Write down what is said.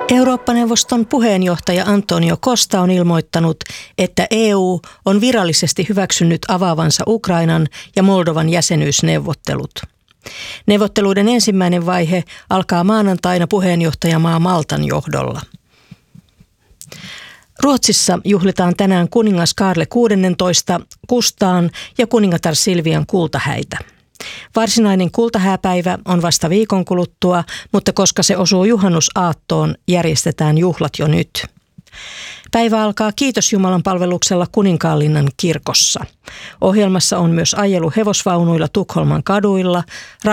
Eurooppa-neuvoston puheenjohtaja Antonio Costa on ilmoittanut, että EU on virallisesti hyväksynyt avaavansa Ukrainan ja Moldovan jäsenyysneuvottelut. Neuvotteluiden ensimmäinen vaihe alkaa maanantaina puheenjohtajamaa Maltan johdolla. Ruotsissa juhlitaan tänään kuningas Kaarle 16. Kustaan ja kuningatar Silvian kultahäitä. Varsinainen kultahääpäivä on vasta viikon kuluttua, mutta koska se osuu juhannusaattoon, järjestetään juhlat jo nyt. Päivä alkaa Kiitos Jumalan palveluksella Kuninkaanlinnan kirkossa. Ohjelmassa on myös ajelu hevosvaunuilla Tukholman kaduilla,